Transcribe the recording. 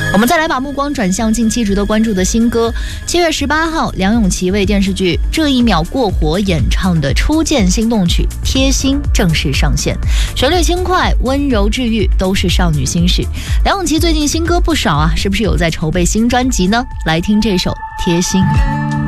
我们再来把目光转向近期值得关注的新歌。7月18号，梁咏琪为电视剧《这一秒过火》演唱的初见心动曲《贴心》正式上线，旋律轻快、温柔治愈，都是少女心事。梁咏琪最近新歌不少啊，是不是有在筹备新专辑呢？来听这首《贴心》。